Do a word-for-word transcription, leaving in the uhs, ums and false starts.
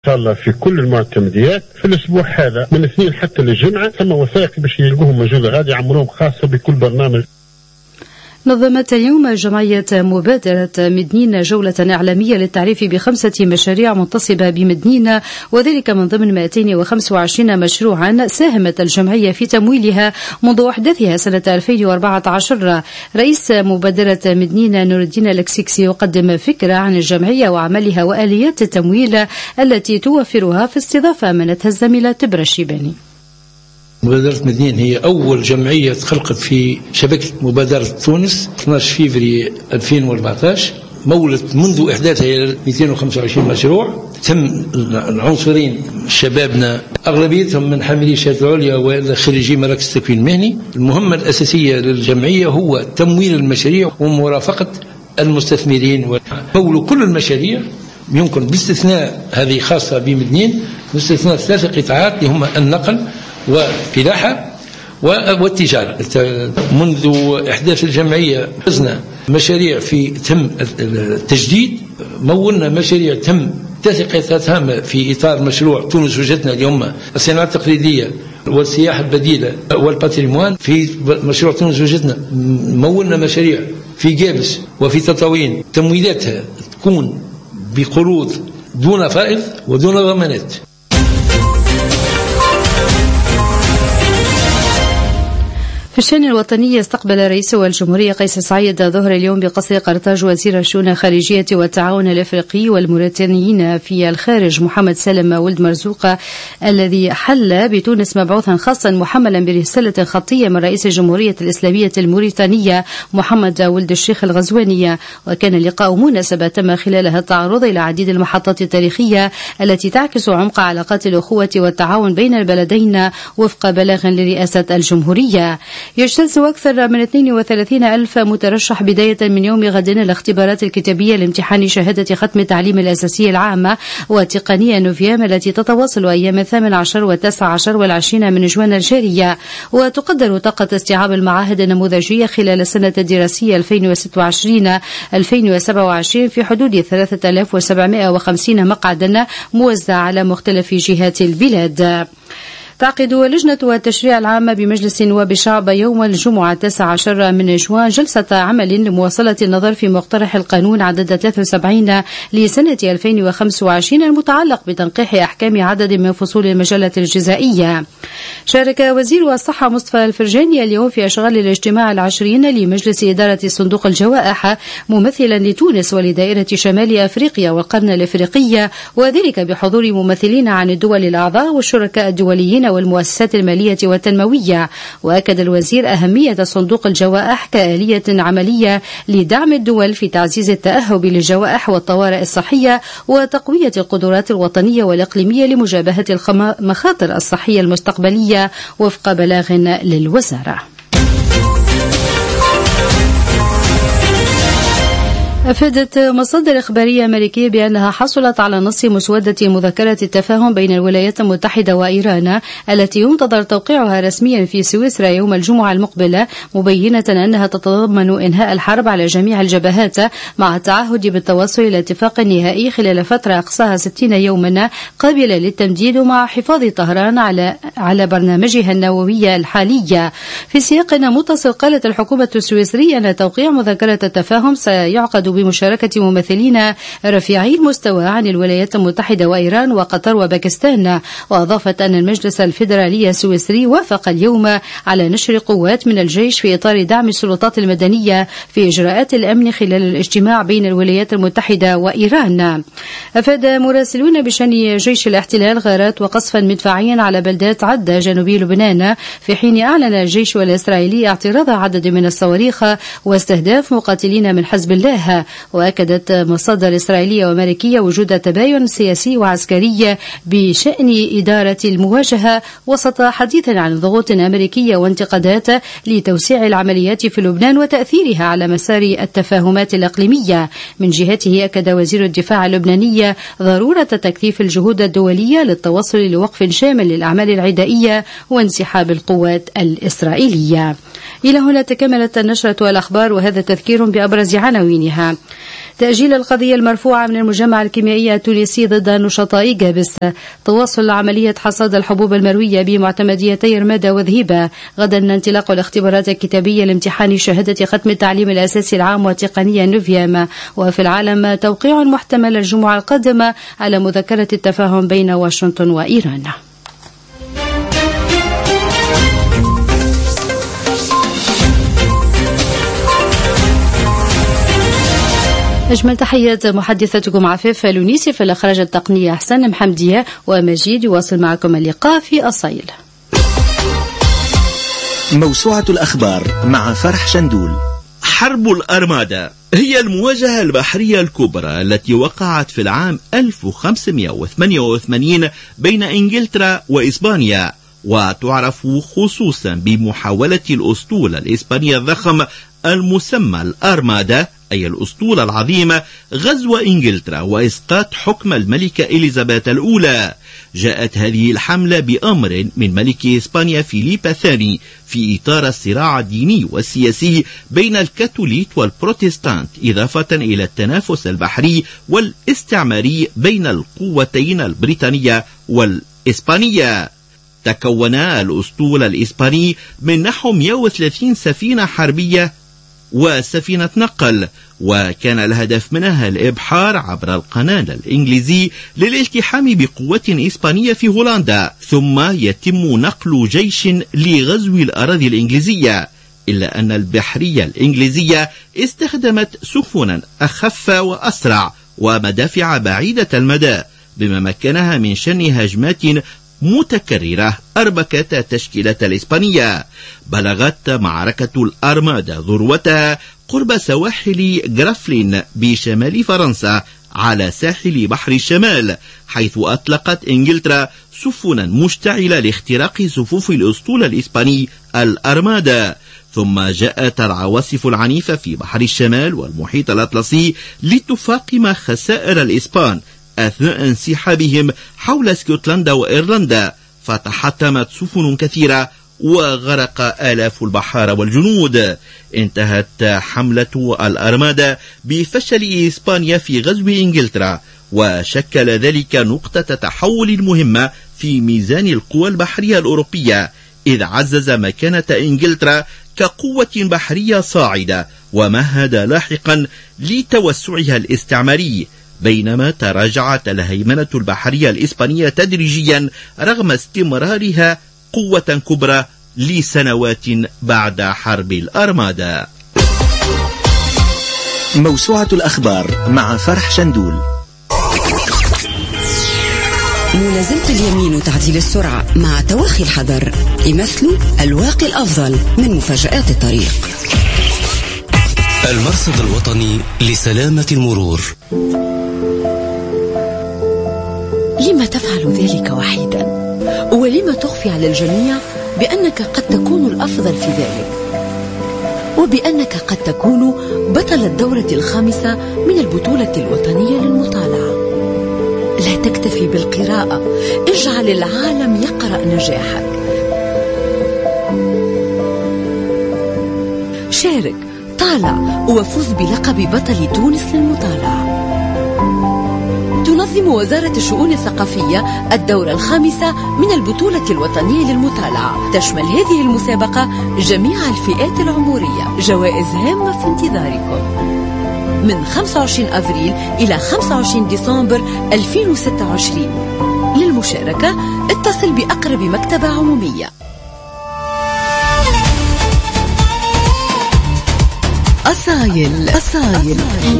إن شاء الله في كل المعتمديات في الأسبوع هذا من الاثنين حتى للجمعة ثم وثائق باش يلقوهم موجودة غادي يعملوهم خاصة بكل برنامج. نظمت اليوم جمعية مبادرة مدنين جولة إعلامية للتعريف بخمسة مشاريع منتصبة بمدنين، وذلك من ضمن مئتين وخمسة وعشرين مشروعا ساهمت الجمعية في تمويلها منذ أحداثها سنة ألفين وأربعة عشر. رئيس مبادرة مدنين نور الدين الأكسيكسي يقدم فكرة عن الجمعية وعملها وآليات التمويل التي توفرها في استضافة أمانتها الزميلة تبرة الشيباني. مبادرة مدنين هي أول جمعية تخلقت في شبكة مبادرة تونس اثني عشر فبراير ألفين وأربعة عشر، مولت منذ إحداثها مئتين وخمسة وعشرين مشروع. تم العنصرين شبابنا أغلبيتهم من حاملي الشهادة العليا وخريجي مراكز التكوين المهني. المهمة الأساسية للجمعية هو تمويل المشاريع ومرافقة المستثمرين ومول كل المشاريع، يمكن باستثناء هذه خاصة بمدنين باستثناء ثلاث قطاعات اللي هم النقل وفلاحة والتجارة. منذ إحداث الجمعية فزنا مشاريع في تم التجديد، مولنا مشاريع تم ثلاث هامة في إطار مشروع تونس وجدنا اليوم الصناعات التقليدية والسياحة البديلة والباتريموان. في مشروع تونس وجدنا مولنا مشاريع في جابس وفي تطاوين تمويلاتها تكون بقروض دون فائض ودون ضمانات. في الشأن الوطني استقبل رئيس الجمهورية قيس سعيد ظهر اليوم بقصر قرطاج وزير الشؤون الخارجية والتعاون الأفريقي والموريتانيين في الخارج محمد سالم ولد مرزوقة، الذي حل بتونس مبعوثا خاصا محملا برسالة خطية من رئيس الجمهورية الإسلامية الموريتانية محمد ولد الشيخ الغزواني. وكان اللقاء مناسبة تم خلالها التعرض إلى عديد المحطات التاريخية التي تعكس عمق علاقات الأخوة والتعاون بين البلدين وفق بلاغ لرئاسة الجمهورية. يجتاز أكثر من اثنين وثلاثين ألف مترشح بداية من يوم غد الاختبارات الكتابية لامتحان شهادة ختم التعليم الأساسي العامة وتقنية نوفيام التي تتواصل أيام الثامن عشر والتاسع عشر والعشرين من جوان الجارية. وتقدر طاقة استيعاب المعاهد النموذجية خلال السنة الدراسية ألفين وستة وعشرين ألفين وسبعة وعشرين في حدود ثلاثة آلاف وسبعمائة وخمسين مقعدا موزعة على مختلف جهات البلاد. تعقد لجنة التشريع العامة بمجلس نواب الشعب يوم الجمعة التاسع عشر من جوان جلسة عمل لمواصلة النظر في مقترح القانون عدد ثلاثة وسبعين لسنة ألفين وخمسة وعشرين المتعلق بتنقيح أحكام عدد من فصول المجلة الجزائية. شارك وزير الصحة مصطفى الفرجاني اليوم في أشغال الاجتماع العشرين لمجلس إدارة صندوق الجوائح ممثلا لتونس ولدائرة شمال أفريقيا والقرن الأفريقي، وذلك بحضور ممثلين عن الدول الأعضاء والشركاء الدوليين والمؤسسات المالية والتنموية. وأكد الوزير أهمية صندوق الجوائح كآلية عملية لدعم الدول في تعزيز التأهب للجوائح والطوارئ الصحية وتقوية القدرات الوطنية والإقليمية لمجابهة المخاطر الصحية المستقبلية وفق بلاغ للوزارة. أفادت مصادر إخبارية أمريكية بأنها حصلت على نص مسودة مذكرة التفاهم بين الولايات المتحدة وإيران التي ينتظر توقيعها رسميا في سويسرا يوم الجمعة المقبلة، مبينة أنها تتضمن إنهاء الحرب على جميع الجبهات مع التعهد بالتوصل إلى اتفاق نهائي خلال فترة أقصاها ستين يوما قابلة للتمديد مع حفاظ طهران على على برنامجها النووي الحالي. في سياق متصل قالت الحكومة السويسرية أن توقيع مذكرة التفاهم سيعقد بمشاركة ممثلين رفيعي المستوى عن الولايات المتحدة وإيران وقطر وباكستان. وأضافت أن المجلس الفيدرالي السويسري وافق اليوم على نشر قوات من الجيش في إطار دعم السلطات المدنية في إجراءات الأمن خلال الاجتماع بين الولايات المتحدة وإيران. أفاد مراسلون بشأن جيش الاحتلال غارات وقصفا مدفعيا على بلدات عدة جنوبي لبنان، في حين أعلن الجيش الإسرائيلي اعتراض عدد من الصواريخ واستهداف مقاتلين من حزب الله. وأكدت مصادر إسرائيلية وأمريكية وجود تباين سياسي وعسكري بشأن إدارة المواجهة وسط حديث عن ضغوط أمريكية وانتقادات لتوسيع العمليات في لبنان وتأثيرها على مسار التفاهمات الإقليمية. من جهته أكد وزير الدفاع اللبناني ضرورة تكثيف الجهود الدولية للتوصل لوقف شامل للأعمال العدائية وانسحاب القوات الإسرائيلية. إلى هنا تكملت النشرة والأخبار، وهذا تذكير بأبرز عناوينها. تأجيل القضية المرفوعة من المجمع الكيميائي التونسي ضد نشطاء جابس. تواصل عملية حصاد الحبوب المروية بمعتمديتي رمادة وذهيبة. غدا انطلاق الاختبارات الكتابية لامتحان شهادة ختم التعليم الأساسي العام وتقنية نوفيام. وفي العالم توقيع محتمل الجمعة القادمة على مذكرة التفاهم بين واشنطن وإيران. أجمل تحيات محدثتكم عفاف لونيسي، في الإخراج التقنية حسن محمدية ومجيد. يواصل معكم اللقاء في الصيل. موسوعة الأخبار مع فرح شندول. حرب الأرمادا هي المواجهة البحرية الكبرى التي وقعت في العام ألف وخمسمائة وثمانية وثمانين بين إنجلترا وإسبانيا، وتعرف خصوصا بمحاولة الأسطول الإسباني الضخم المسمى الأرمادا، أي الأسطول العظيمة، غزو إنجلترا وإسقاط حكم الملكة إليزابيث الأولى. جاءت هذه الحملة بأمر من ملك إسبانيا فيليب الثاني في إطار الصراع الديني والسياسي بين الكاثوليك والبروتستانت، إضافة إلى التنافس البحري والاستعماري بين القوتين البريطانية والإسبانية. تكون الأسطول الإسباني من نحو مئة وثلاثين سفينة حربية وسفينة نقل، وكان الهدف منها الإبحار عبر القنال الإنجليزي للالتحام بقوة إسبانية في هولندا، ثم يتم نقل جيش لغزو الأراضي الإنجليزية. إلا أن البحرية الإنجليزية استخدمت سفنا أخف وأسرع ومدافع بعيدة المدى، بما مكنها من شن هجمات متكررة أربكت التشكيلة الإسبانية. بلغت معركة الأرمادا ذروتها قرب سواحل جرافلين بشمال فرنسا على ساحل بحر الشمال، حيث أطلقت إنجلترا سفنا مشتعلة لاختراق صفوف الأسطول الإسباني الأرمادا. ثم جاءت العواصف العنيفة في بحر الشمال والمحيط الأطلسي لتفاقم خسائر الإسبان أثناء انسحابهم حول اسكتلندا وإيرلندا، فتحطمت سفن كثيرة وغرق آلاف البحارة والجنود. انتهت حملة الأرمادا بفشل إسبانيا في غزو إنجلترا، وشكل ذلك نقطة تحول مهمة في ميزان القوى البحرية الأوروبية، إذ عزز مكانة إنجلترا كقوة بحرية صاعدة، ومهد لاحقا لتوسعها الاستعماري، بينما تراجعت الهيمنة البحرية الإسبانية تدريجيا رغم استمرارها قوة كبرى لسنوات بعد حرب الأرمادا. موسوعة الأخبار مع فرح شندول. ملازمة اليمين وتعديل السرعة مع توخي الحذر يمثلوا الواقي الأفضل من مفاجآت الطريق. المرصد الوطني لسلامة المرور. لما تفعل ذلك وحيدا؟ ولما تخفي على الجميع بأنك قد تكون الأفضل في ذلك، وبأنك قد تكون بطل الدورة الخامسة من البطولة الوطنية للمطالعة؟ لا تكتفي بالقراءة، اجعل العالم يقرأ نجاحك. شارك، طالع، وفوز بلقب بطل تونس للمطالعة. تنظم وزارة الشؤون الثقافية الدورة الخامسة من البطولة الوطنية للمطالعة. تشمل هذه المسابقة جميع الفئات العمرية. جوائز هامة في انتظاركم من خمسة وعشرين أفريل إلى خمسة وعشرين ديسمبر ألفين وستة وعشرين. للمشاركة اتصل بأقرب مكتبة عمومية. أصايل أصايل